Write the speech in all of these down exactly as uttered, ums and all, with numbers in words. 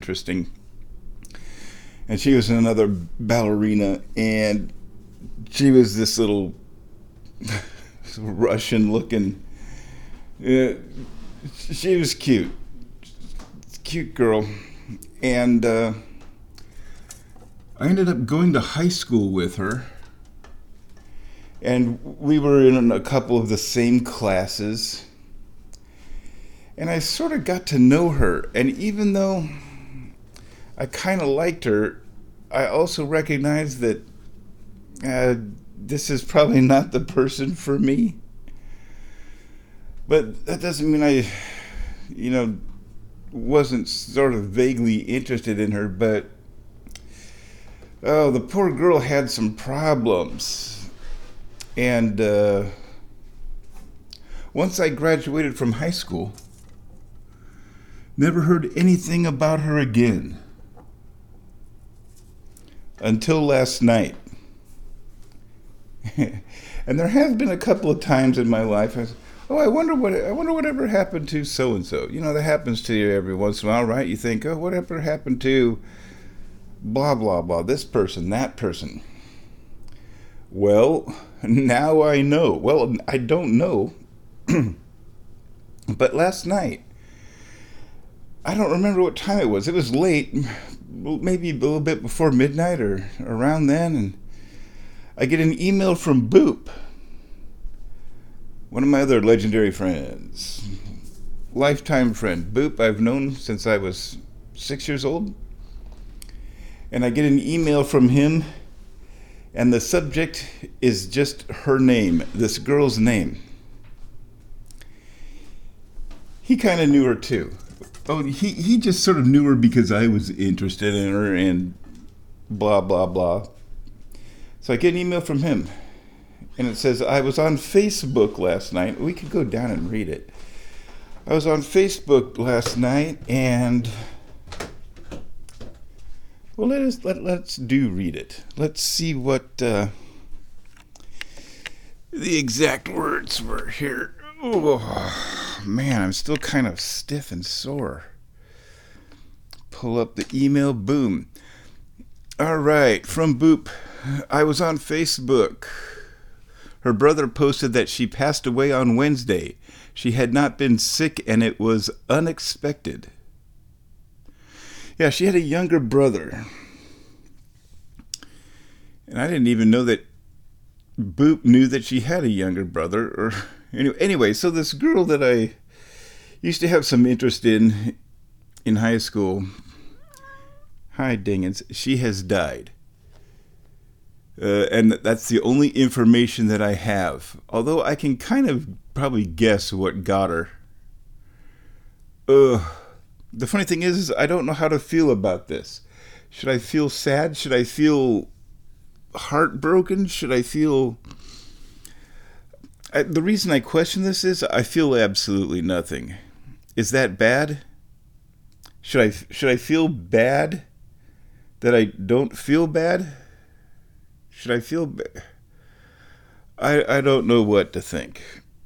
interesting. And she was another ballerina, and she was this little Russian-looking. Uh, she was cute, cute girl, and uh, I ended up going to high school with her, and we were in a couple of the same classes, and I sort of got to know her, and even though I kind of liked her, I also recognized that uh, this is probably not the person for me. But that doesn't mean I, you know, wasn't sort of vaguely interested in her, but, oh, the poor girl had some problems. And uh, once I graduated from high school, never heard anything about her again. Until last night. And there have been a couple of times in my life I said, oh, I wonder what I wonder whatever happened to so and so. You know, that happens to you every once in a while, right? You think, oh, whatever happened to blah blah blah, this person, that person. Well, now I know. Well, I don't know. But last night, I don't remember what time it was. It was late, maybe a little bit before midnight or around then, and I get an email from Boop, one of my other legendary friends, lifetime friend. Boop, I've known since I was six years old. And I get an email from him, and the subject is just her name, this girl's name. He kind of knew her too. Oh, he, he just sort of knew her because I was interested in her and blah, blah, blah. So I get an email from him, and it says, I was on Facebook last night. We could go down and read it. I was on Facebook last night, and, well, let us, let, let's do read it. Let's see what uh, the exact words were here. Oh, man, I'm still kind of stiff and sore. Pull up the email. Boom. All right, from Boop. I was on Facebook. Her brother posted that she passed away on Wednesday. She had not been sick, and it was unexpected. Yeah, she had a younger brother. And I didn't even know that Boop knew that she had a younger brother. Or anyway, anyway, so this girl that I used to have some interest in in high school, hi dingens, she has died. Uh, and that's the only information that I have. Although I can kind of probably guess what got her. Uh, the funny thing is, is I don't know how to feel about this. Should I feel sad? Should I feel heartbroken? Should I feel... I, the reason I question this is I feel absolutely nothing. Is that bad? Should I should I feel bad that I don't feel bad? Should I feel bad? I I don't know what to think.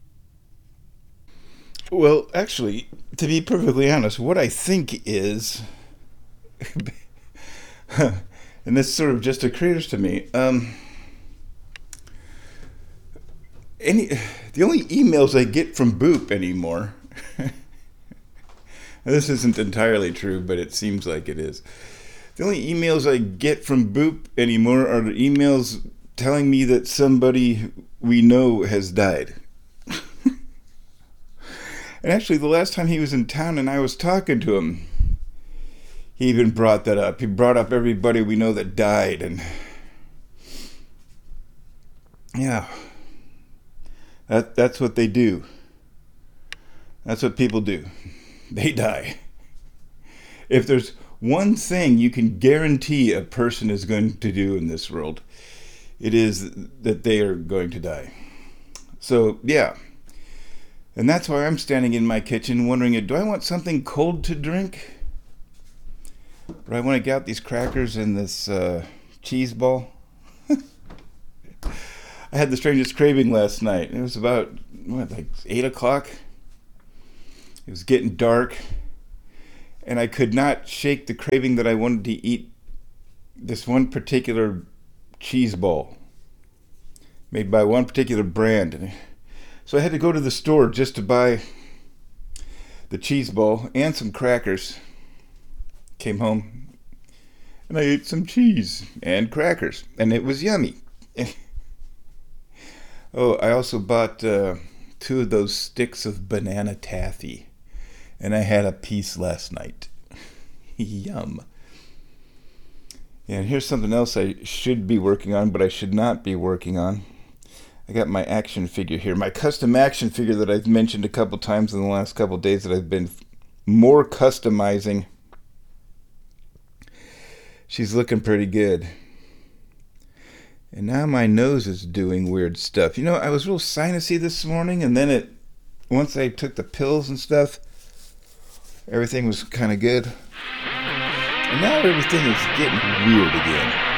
Well, actually, to be perfectly honest, what I think is, and this sort of just occurs to me, um, any the only emails I get from Boop anymore, this isn't entirely true, but it seems like it is. The only emails I get from Boop anymore are the emails telling me that somebody we know has died. And actually, the last time he was in town and I was talking to him, he even brought that up. He brought up everybody we know that died, and yeah, that that's what they do. That's what people do. They die. If there's one thing you can guarantee a person is going to do in this world, it is that they are going to die. So, yeah. And that's why I'm standing in my kitchen wondering, do I want something cold to drink? Or I want to get out these crackers and this uh, cheese ball? I had the strangest craving last night. It was about, what, like eight o'clock? It was getting dark. And I could not shake the craving that I wanted to eat this one particular cheese ball made by one particular brand. So I had to go to the store just to buy the cheese ball and some crackers. Came home and I ate some cheese and crackers, and it was yummy. Oh, I also bought uh, two of those sticks of banana taffy, and I had a piece last night. Yum. And here's something else I should be working on, but I should not be working on. I got my action figure here, my custom action figure that I've mentioned a couple times in the last couple days that I've been more customizing. She's looking pretty good. And now my nose is doing weird stuff. You know, I was real sinusy this morning, and then it, once I took the pills and stuff, everything was kind of good. And now everything is getting weird again.